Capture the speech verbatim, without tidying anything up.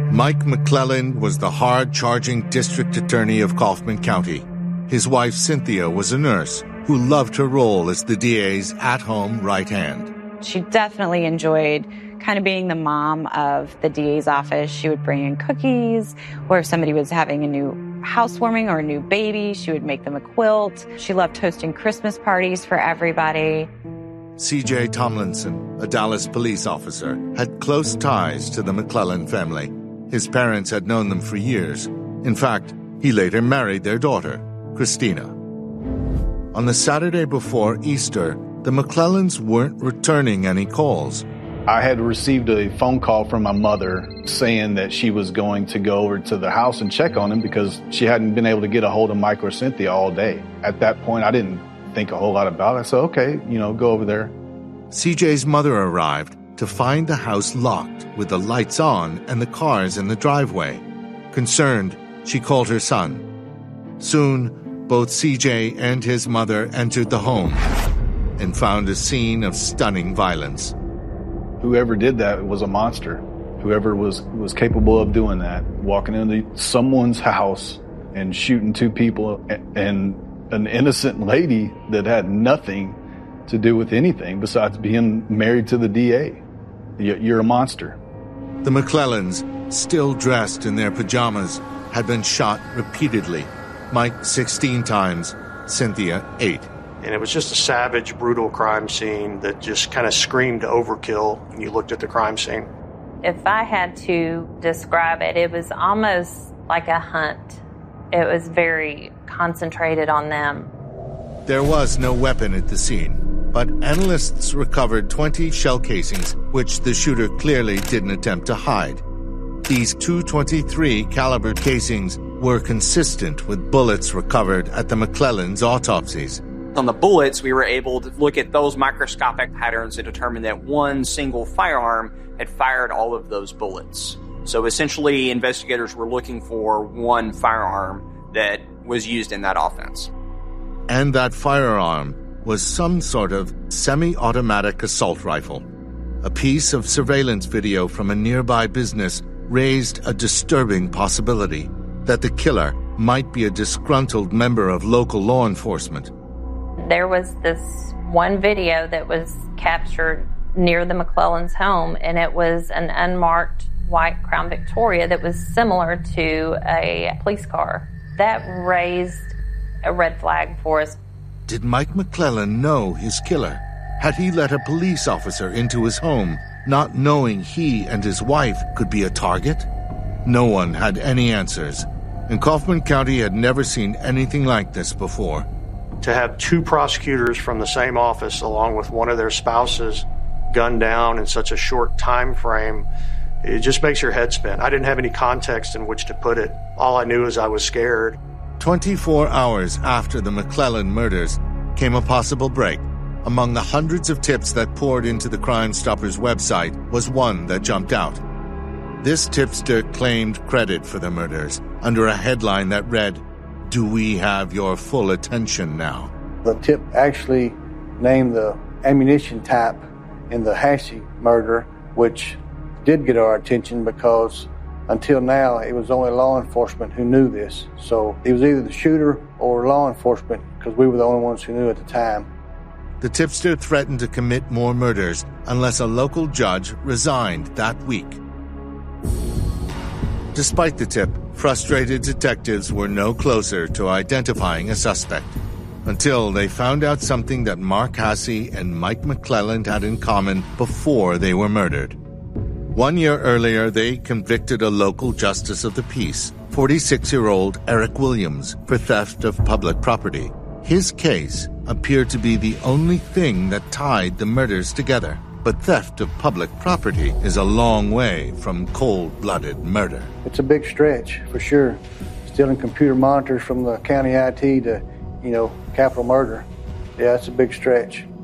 Mike McClellan was the hard-charging district attorney of Kaufman County. His wife, Cynthia, was a nurse who loved her role as the D A's at-home right hand. She definitely enjoyed kind of being the mom of the D A's office. She would bring in cookies, or if somebody was having a new housewarming or a new baby, she would make them a quilt. She loved hosting Christmas parties for everybody. C J Tomlinson, a Dallas police officer, had close ties to the McClellan family. His parents had known them for years. In fact, he later married their daughter, Christina. On the Saturday before Easter, the McClellans weren't returning any calls. I had received a phone call from my mother saying that she was going to go over to the house and check on him because she hadn't been able to get a hold of Mike or Cynthia all day. At that point, I didn't think a whole lot about it. I said, okay, you know, go over there. C J's mother arrived to find the house locked with the lights on and the cars in the driveway. Concerned, she called her son. Soon, both C J and his mother entered the home and found a scene of stunning violence. Whoever did that was a monster. Whoever was, was capable of doing that, walking into someone's house and shooting two people and an innocent lady that had nothing to do with anything besides being married to the D A. You're a monster. The McClellans, still dressed in their pajamas, had been shot repeatedly. Mike sixteen times, Cynthia eight. And it was just a savage, brutal crime scene that just kind of screamed overkill when you looked at the crime scene. If I had to describe it, it was almost like a hunt. It was very concentrated on them. There was no weapon at the scene, but analysts recovered twenty shell casings, which the shooter clearly didn't attempt to hide. These two twenty-three caliber casings were consistent with bullets recovered at the McClellans' autopsies. On the bullets, we were able to look at those microscopic patterns and determine that one single firearm had fired all of those bullets. So essentially, investigators were looking for one firearm that was used in that offense. And that firearm was some sort of semi-automatic assault rifle. A piece of surveillance video from a nearby business raised a disturbing possibility that the killer might be a disgruntled member of local law enforcement. There was this one video that was captured near the McClellans' home, and it was an unmarked white Crown Victoria that was similar to a police car. That raised a red flag for us. Did Mike McClellan know his killer? Had he let a police officer into his home, not knowing he and his wife could be a target? No one had any answers, and Kaufman County had never seen anything like this before. To have two prosecutors from the same office, along with one of their spouses, gunned down in such a short time frame, it just makes your head spin. I didn't have any context in which to put it. All I knew is I was scared. twenty-four hours after the McClellan murders came a possible break. Among the hundreds of tips that poured into the Crime Stoppers website was one that jumped out. This tipster claimed credit for the murders under a headline that read, "Do we have your full attention now?" The tip actually named the ammunition type in the Hashi murder, which did get our attention because until now it was only law enforcement who knew this. So it was either the shooter or law enforcement because we were the only ones who knew at the time. The tipster threatened to commit more murders unless a local judge resigned that week. Despite the tip, frustrated detectives were no closer to identifying a suspect until they found out something that Mark Hasse and Mike McClellan had in common before they were murdered. One year earlier, they convicted a local justice of the peace, forty-six-year-old Eric Williams, for theft of public property. His case appeared to be the only thing that tied the murders together. But theft of public property is a long way from cold-blooded murder. It's a big stretch, for sure. Stealing computer monitors from the county I T to, you know, capital murder. Yeah, it's a big stretch.